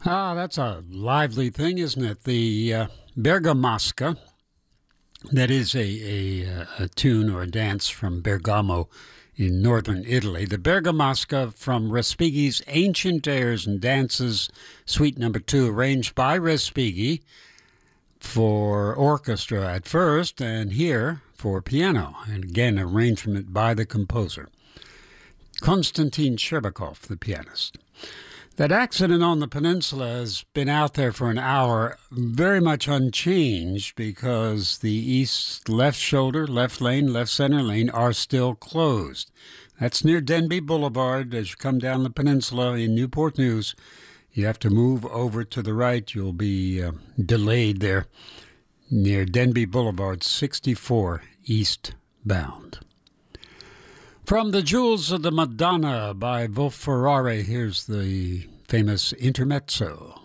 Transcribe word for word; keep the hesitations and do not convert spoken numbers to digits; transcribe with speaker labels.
Speaker 1: Ah, that's a lively thing, isn't it? The uh, Bergamasca, that is a, a, uh, a tune or a dance from Bergamo in northern Italy. The Bergamasca from Respighi's Ancient Airs and Dances, Suite Number Two, arranged by Respighi for orchestra at first, and here for piano, and again, arrangement by the composer. Konstantin Sherbakov, the pianist. That accident on the peninsula has been out there for an hour, very much unchanged, because the east left shoulder, left lane, left center lane are still closed. That's near Denbigh Boulevard. As you come down the peninsula in Newport News, you have to move over to the right. You'll be uh, delayed there near Denbigh Boulevard, sixty-four eastbound. From the Jewels of the Madonna by Wolf Ferrari, here's the famous Intermezzo.